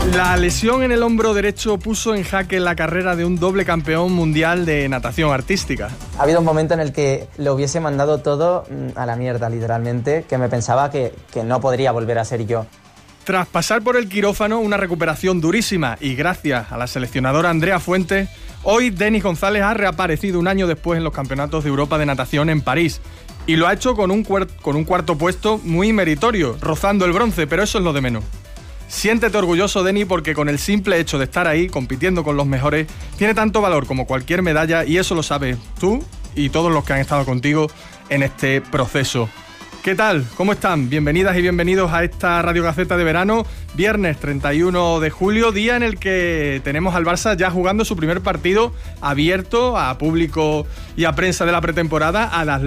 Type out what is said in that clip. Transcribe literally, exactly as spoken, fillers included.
La lesión en el hombro derecho puso en jaque la carrera de un doble campeón mundial de natación artística. Ha habido un momento en el que lo hubiese mandado todo a la mierda, literalmente, que me pensaba que, que no podría volver a ser yo. Tras pasar por el quirófano, una recuperación durísima y gracias a la seleccionadora Andrea Fuentes, hoy Denis González ha reaparecido un año después en los Campeonatos de Europa de Natación en París. Y lo ha hecho con un, cuer- con un cuarto puesto muy meritorio, rozando el bronce, pero eso es lo de menos. Siéntete orgulloso, Denis, porque con el simple hecho de estar ahí, compitiendo con los mejores, tiene tanto valor como cualquier medalla y eso lo sabes tú y todos los que han estado contigo en este proceso. ¿Qué tal? ¿Cómo están? Bienvenidas y bienvenidos a esta Radio Gaceta de verano, viernes treinta y uno de julio, día en el que tenemos al Barça ya jugando su primer partido abierto a público y a prensa de la pretemporada a las